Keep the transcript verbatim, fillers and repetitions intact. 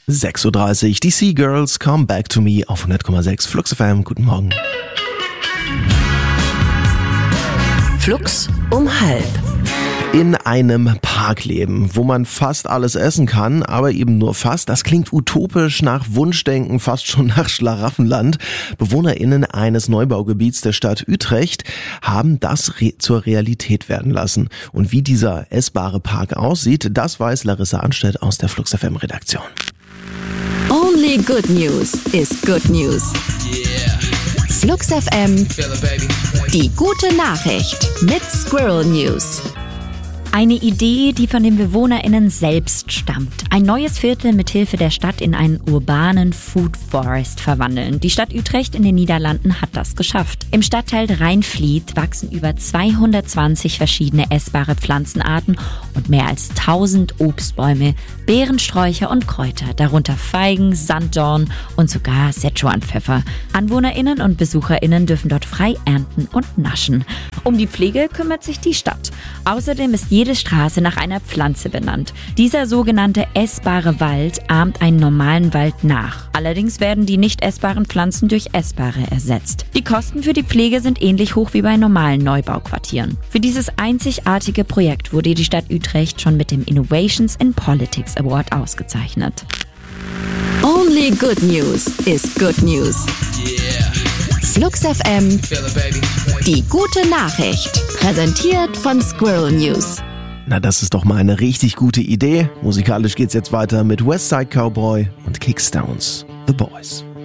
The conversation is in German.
sechs Uhr dreißig, die Sea Girls, Come Back to Me auf hundert Komma sechs Flux F M. Guten Morgen. Flux um halb. In einem Park leben, wo man fast alles essen kann, aber eben nur fast. Das klingt utopisch, nach Wunschdenken, fast schon nach Schlaraffenland. BewohnerInnen eines Neubaugebiets der Stadt Utrecht haben das re- zur Realität werden lassen. Und wie dieser essbare Park aussieht, das weiß Larissa Anstedt aus der Flux F M Redaktion. Only good news is good news. Yeah. Flux F M, Feel it, baby. die gute Nachricht mit Squirrel News. Eine Idee, die von den BewohnerInnen selbst stammt. Ein neues Viertel mithilfe der Stadt in einen urbanen Food Forest verwandeln. Die Stadt Utrecht in den Niederlanden hat das geschafft. Im Stadtteil Rheinfliet wachsen über zweihundertzwanzig verschiedene essbare Pflanzenarten und mehr als tausend Obstbäume, Beerensträucher und Kräuter, darunter Feigen, Sanddorn und sogar Szechuanpfeffer. AnwohnerInnen und BesucherInnen dürfen dort frei ernten und naschen. Um die Pflege kümmert sich die Stadt. Außerdem ist jede Straße nach einer Pflanze benannt. Dieser sogenannte essbare Wald ahmt einen normalen Wald nach. Allerdings werden die nicht essbaren Pflanzen durch essbare ersetzt. Die Kosten für die Pflege sind ähnlich hoch wie bei normalen Neubauquartieren. Für dieses einzigartige Projekt wurde die Stadt Utrecht schon mit dem Innovations in Politics Award ausgezeichnet. Only good news is good news. Yeah. Flux F M, Feel it, baby. die gute Nachricht. Präsentiert von Squirrel News. Na, das ist doch mal eine richtig gute Idee. Musikalisch geht's jetzt weiter mit Westside Cowboy und Kickstones, The Boys.